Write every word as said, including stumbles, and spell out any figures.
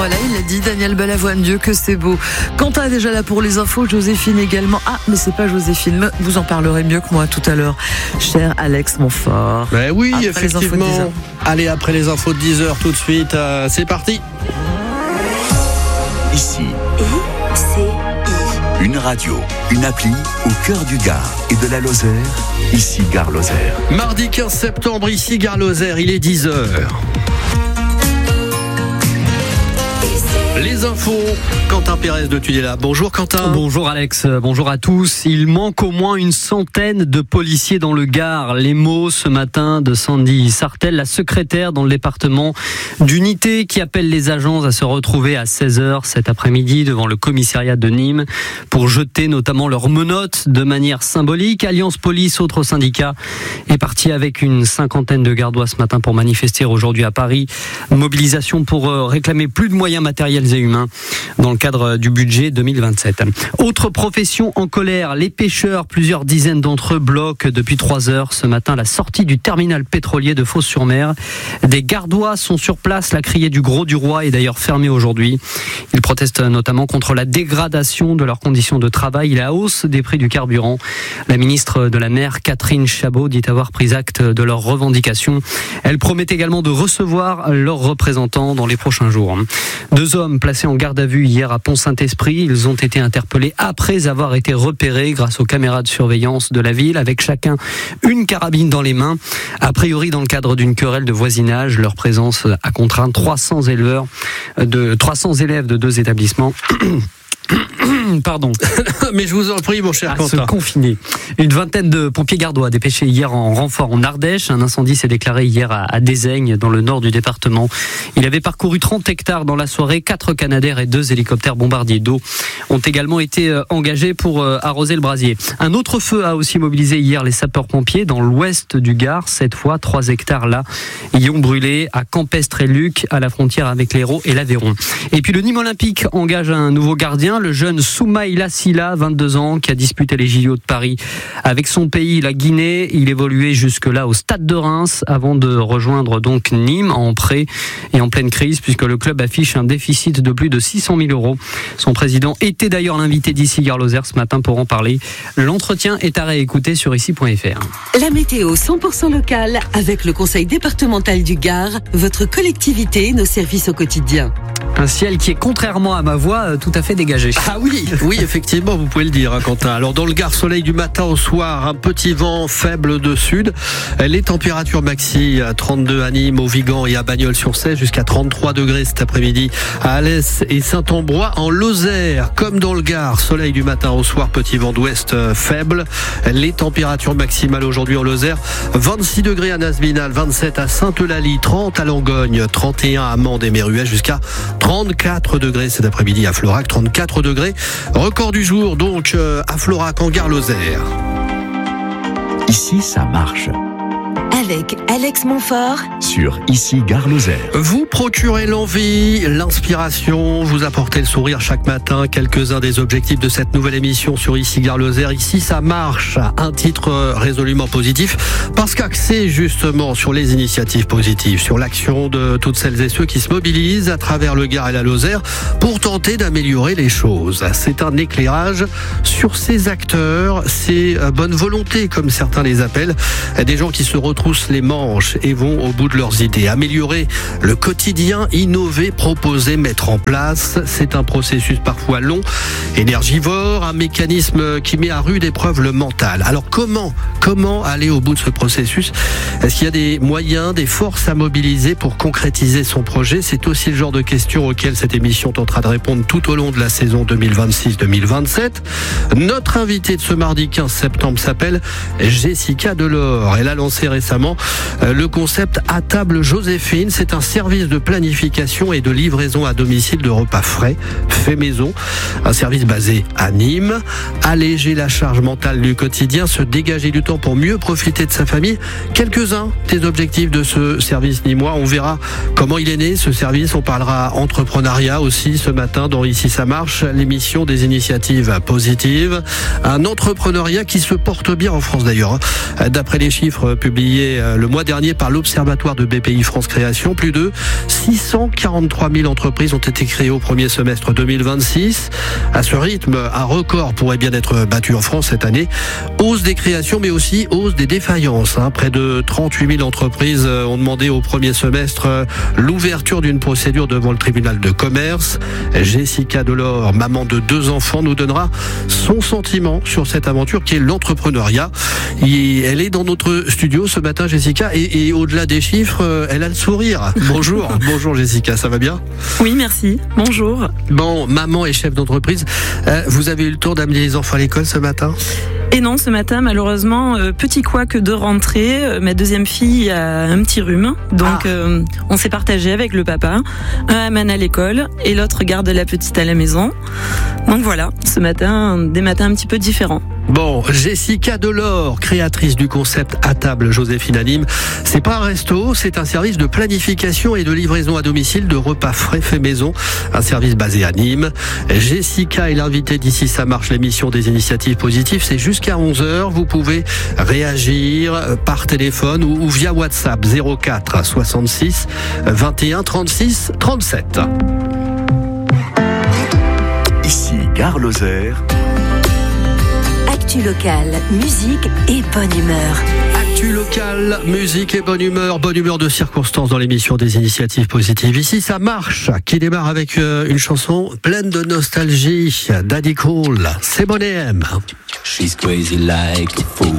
Voilà, il a dit, Daniel Balavoine, Dieu que c'est beau. Quentin est déjà là pour les infos, Joséphine également. Ah, mais c'est pas Joséphine, vous en parlerez mieux que moi tout à l'heure, cher Alex Montfort. Ben oui, après effectivement. Allez, après les infos de dix heures, tout de suite, euh, c'est parti. Ici, I C I. une radio, une appli au cœur du Gard et de la Lozère. Ici, Gare Lozère. Mardi quinze septembre, ici, Gare Lozère, il est dix heures. Les infos, Quentin Pérez de Tudela. Bonjour Quentin. Bonjour Alex, bonjour à tous. Il manque au moins une centaine de policiers dans le Gard. Les mots ce matin de Sandy Sartel, la secrétaire dans le département d'unité, qui appelle les agents à se retrouver à seize heures cet après-midi devant le commissariat de Nîmes pour jeter notamment leurs menottes de manière symbolique. Alliance Police, autres syndicats, est parti avec une cinquantaine de Gardois ce matin pour manifester aujourd'hui à Paris. Mobilisation pour réclamer plus de moyens matériels et humains dans le cadre du budget deux mille vingt-sept. Autre profession en colère, les pêcheurs. Plusieurs dizaines d'entre eux bloquent depuis trois heures ce matin la sortie du terminal pétrolier de Fos-sur-Mer. Des Gardois sont sur place. La criée du Gros du Roi est d'ailleurs fermée aujourd'hui. Ils protestent notamment contre la dégradation de leurs conditions de travail et la hausse des prix du carburant. La ministre de la Mer, Catherine Chabot, dit avoir pris acte de leurs revendications. Elle promet également de recevoir leurs représentants dans les prochains jours. Deux hommes placés en garde à vue hier à Pont-Saint-Esprit. Ils ont été interpellés après avoir été repérés grâce aux caméras de surveillance de la ville, avec chacun une carabine dans les mains. A priori, dans le cadre d'une querelle de voisinage, leur présence a contraint trois cents éleveurs de trois cents élèves de deux établissements. Pardon. Mais je vous en prie, mon cher à Quentin. se confiner. Une vingtaine de pompiers gardois dépêchés hier en renfort en Ardèche. Un incendie s'est déclaré hier à, à Dézaigne, dans le nord du département. Il avait parcouru trente hectares dans la soirée. Quatre Canadair et deux hélicoptères bombardiers d'eau ont également été euh, engagés pour euh, arroser le brasier. Un autre feu a aussi mobilisé hier les sapeurs-pompiers dans l'ouest du Gard. Cette fois, trois hectares là y ont brûlé à Campestre et Luc, à la frontière avec l'Hérault et l'Aveyron. Et puis le Nîmes Olympique engage un nouveau gardien, le jeune Soumaïla Silla, vingt-deux ans, qui a disputé les J O de Paris avec son pays, la Guinée. Il évoluait jusque-là au Stade de Reims avant de rejoindre donc Nîmes en prêt et en pleine crise, puisque le club affiche un déficit de plus de six cent mille euros. Son président était d'ailleurs l'invité d'ici Gare Lozère ce matin pour en parler. L'entretien est à réécouter sur ici point f r. La météo cent pour cent locale avec le conseil départemental du Gard, votre collectivité, nos services au quotidien. Un ciel qui est, contrairement à ma voix, tout à fait dégagé. Ah oui, oui, effectivement, vous pouvez le dire, hein, Quentin. Alors, dans le Gard, soleil du matin au soir, un petit vent faible de sud. Les températures maxi à trente-deux à Nîmes, au Vigan et à Bagnols-sur-Cèze, jusqu'à trente-trois degrés cet après-midi à Alès et Saint-Ambrois. En Lozère, comme dans le Gard, soleil du matin au soir, petit vent d'ouest faible. Les températures maximales aujourd'hui en Lozère, vingt-six degrés à Nasbinal, vingt-sept à Sainte-Eulalie, trente à Langogne, trente et un à Mende et Méruel, jusqu'à trente-quatre degrés cet après-midi à Florac, trente-quatre degrés. Record du jour donc à Florac en Gare Lozère. Ici, ça marche. Avec Alex Montfort sur Ici, Gare Lozère. Vous procurez l'envie, l'inspiration, vous apportez le sourire chaque matin. Quelques-uns des objectifs de cette nouvelle émission sur Ici, Gare Lozère. Ici, ça marche. Un titre résolument positif parce qu'axé justement sur les initiatives positives, sur l'action de toutes celles et ceux qui se mobilisent à travers le Gard et la Lozère pour tenter d'améliorer les choses. C'est un éclairage sur ces acteurs, ces bonnes volontés, comme certains les appellent, des gens qui se retroussent les manches et vont au bout de leurs idées. Améliorer le quotidien, innover, proposer, mettre en place. C'est un processus parfois long, énergivore, un mécanisme qui met à rude épreuve le mental. Alors comment, comment aller au bout de ce processus ? Est-ce qu'il y a des moyens, des forces à mobiliser pour concrétiser son projet ? C'est aussi le genre de questions auxquelles cette émission tentera de répondre tout au long de la saison deux mille vingt-six deux mille vingt-sept. Notre invitée de ce mardi quinze septembre s'appelle Jessica Delors. Elle a lancé récemment le concept À table Joséphine. C'est un service de planification et de livraison à domicile de repas frais, fait maison. Un service basé à Nîmes. Alléger la charge mentale du quotidien, se dégager du temps pour mieux profiter de sa famille. Quelques-uns des objectifs de ce service nîmois. On verra comment il est né, ce service. On parlera entrepreneuriat aussi ce matin dans Ici ça marche, l'émission des initiatives positives. Un entrepreneuriat qui se porte bien en France d'ailleurs. D'après les chiffres publiés réalisé le mois dernier par l'Observatoire de B P I France Création. Plus de six cent quarante-trois mille entreprises ont été créées au premier semestre deux mille vingt-six. À ce rythme, un record pourrait bien être battu en France cette année. Hausse des créations, mais aussi hausse des défaillances. Hein. Près de trente-huit mille entreprises ont demandé au premier semestre l'ouverture d'une procédure devant le tribunal de commerce. Jessica Delors, maman de deux enfants, nous donnera son sentiment sur cette aventure qui est l'entrepreneuriat. Et elle est dans notre studio ce matin, Jessica, et, et au-delà des chiffres, elle a le sourire. Bonjour, bonjour Jessica, ça va bien ? Oui, merci. Bonjour. Bon, maman et chef d'entreprise, euh, vous avez eu le temps d'amener les enfants à l'école ce matin ? Et non, ce matin, malheureusement, euh, petit couac de rentrée. Euh, ma deuxième fille a un petit rhume. Donc, ah. euh, on s'est partagé avec le papa. Un amène à l'école et l'autre garde la petite à la maison. Donc voilà, ce matin, des matins un petit peu différents. Bon, Jessica Delors, créatrice du concept à table Joséphine à Nîmes. C'est pas un resto, c'est un service de planification et de livraison à domicile de repas frais faits maison. Un service basé à Nîmes. Jessica est l'invitée d'Ici ça marche, l'émission des initiatives positives. C'est jusqu'à onze heures. Vous pouvez réagir par téléphone ou via WhatsApp zéro quatre soixante-six vingt et un trente-six trente-sept. Ici Gare Lozère. Actu locale, musique et bonne humeur. Actu locale, musique et bonne humeur. Bonne humeur de circonstance dans l'émission des initiatives positives. Ici, ça marche. Qui démarre avec une chanson pleine de nostalgie. Daddy Cool, c'est Bonnet M. She's crazy like a fool.